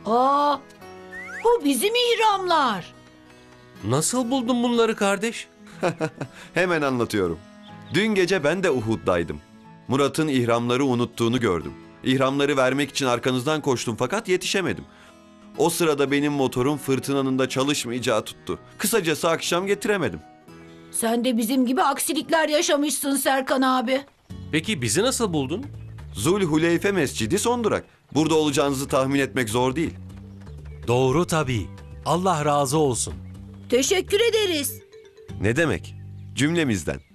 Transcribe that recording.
Aa, bu bizim ihramlar. Nasıl buldun bunları kardeş? Hemen anlatıyorum. Dün gece ben de Uhud'daydım. Murat'ın ihramları unuttuğunu gördüm. İhramları vermek için arkanızdan koştum fakat yetişemedim. O sırada benim motorum fırtınanın da çalışmayacağı tuttu. Kısacası akşam getiremedim. Sen de bizim gibi aksilikler yaşamışsın Serkan abi. Peki bizi nasıl buldun? Zulhuleyfe Mescidi son durak. Burada olacağınızı tahmin etmek zor değil. Doğru tabii. Allah razı olsun. Teşekkür ederiz. Ne demek? Cümlemizden.